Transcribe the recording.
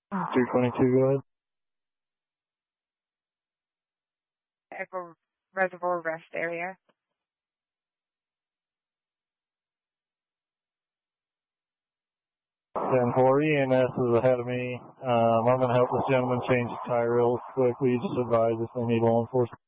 322, go ahead. Echo Reservoir Rest area. Then 4 EMS is ahead of me. I'm going to help this gentleman change the tire real quick. Will you just advise if they need law enforcement?